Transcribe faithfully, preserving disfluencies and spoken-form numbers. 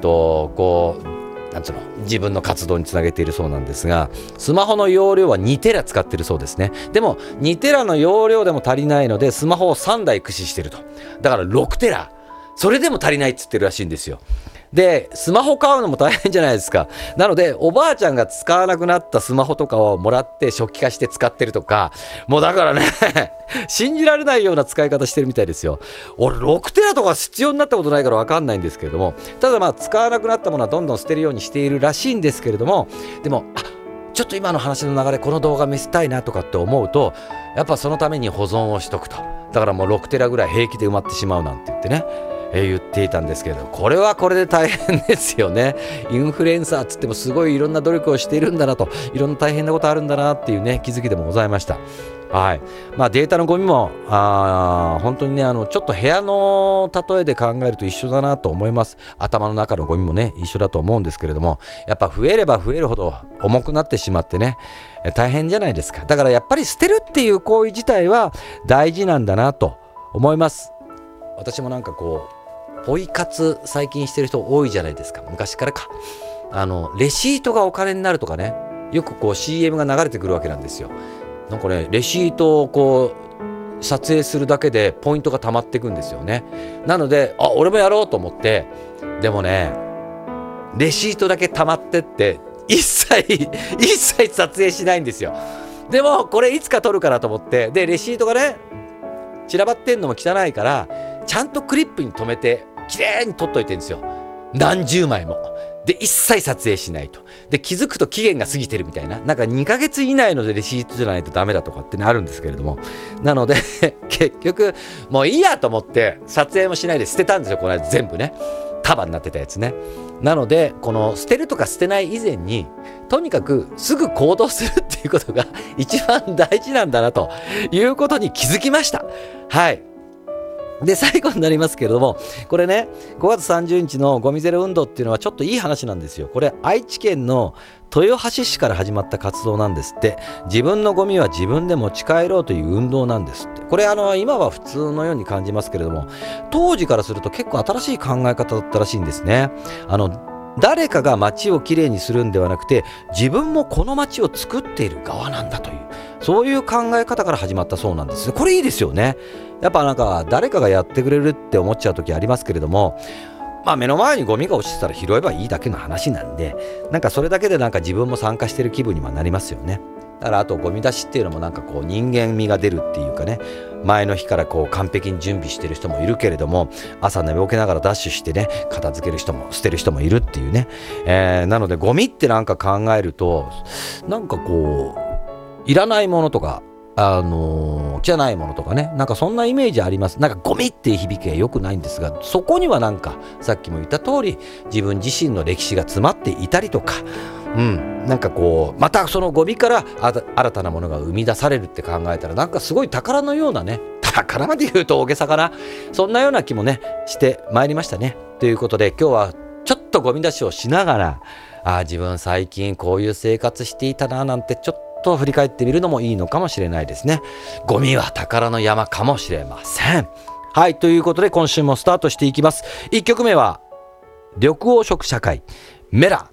とこうなんつうの自分の活動につなげているそうなんですが、スマホの容量はにテラ使ってるそうですね。でもにテラの容量でも足りないのでスマホをさんだい駆使してると。だからろくテラ、それでも足りないっつってるらしいんですよ。でスマホ買うのも大変じゃないですか。なのでおばあちゃんが使わなくなったスマホとかをもらって初期化して使ってるとか、もうだからね信じられないような使い方してるみたいですよ。俺ろくテラとか必要になったことないから分かんないんですけれども、ただまあ使わなくなったものはどんどん捨てるようにしているらしいんですけれども、でもあちょっと今の話の流れこの動画見せたいなとかって思うと、やっぱそのために保存をしとくと。だからもうろくテラぐらい平気で埋まってしまうなんて言ってね、えー、言っていたんですけど、これはこれで大変ですよね。インフルエンサーっつってもすごいいろんな努力をしているんだなと、いろんな大変なことあるんだなっていうね気づきでもございました。はい。まあデータのゴミもあ本当にねあのちょっと部屋の例えで考えると一緒だなと思います。頭の中のゴミもね一緒だと思うんですけれども、やっぱ増えれば増えるほど重くなってしまってね大変じゃないですか。だからやっぱり捨てるっていう行為自体は大事なんだなと思います。私もなんかこうポイ活最近してる人多いじゃないですか。昔からか。あのレシートがお金になるとかね、よくこう シーエム が流れてくるわけなんですよ。なんかねレシートをこう撮影するだけでポイントが溜まっていくんですよね。なのであ俺もやろうと思って、でもねレシートだけ溜まってって一切一切撮影しないんですよ。でもこれいつか撮るからと思って、でレシートがね散らばってんのも汚いからちゃんとクリップに留めて綺麗に撮っといてるんですよ。何十枚も。で一切撮影しないと。で気づくと期限が過ぎてるみたいな、なんかにかげつ以内のレシートじゃないとダメだとかってねあるんですけれども、なので結局もういいやと思って撮影もしないで捨てたんですよ。この間全部ね束になってたやつね。なのでこの捨てるとか捨てない以前にとにかくすぐ行動するっていうことが一番大事なんだなということに気づきました。はい。で最後になりますけれども、これねごがつさんじゅうにちのゴミゼロ運動っていうのはちょっといい話なんですよ。これ愛知県の豊橋市から始まった活動なんですって。自分のゴミは自分で持ち帰ろうという運動なんですって。これあの今は普通のように感じますけれども、当時からすると結構新しい考え方だったらしいんですね。あの誰かが街をきれいにするんではなくて、自分もこの街を作っている側なんだという、そういう考え方から始まったそうなんです。これいいですよね。やっぱなんか誰かがやってくれるって思っちゃう時ありますけれども、まあ目の前にゴミが落ちてたら拾えばいいだけの話なんで、なんかそれだけでなんか自分も参加してる気分にはなりますよね。だからあとゴミ出しっていうのもなんかこう人間味が出るっていうかね、前の日からこう完璧に準備してる人もいるけれども、朝寝ぼけながらダッシュしてね片付ける人も捨てる人もいるっていうね、えー、なのでゴミってなんか考えるとなんかこういらないものとかあのー、汚いものとかね、なんかそんなイメージあります。なんかゴミっていう響きは良くないんですが、そこにはなんかさっきも言った通り自分自身の歴史が詰まっていたりとか、うん、なんかこうまたそのゴミから新たなものが生み出されるって考えたら、なんかすごい宝のようなね、宝まで言うと大げさかな、そんなような気もねしてまいりましたね。ということで今日はちょっとゴミ出しをしながら、あ自分最近こういう生活していたななんてちょっと振り返ってみるのもいいのかもしれないですね。ゴミは宝の山かもしれません。はい、ということで今週もスタートしていきます。いっきょくめは緑黄色社会メラ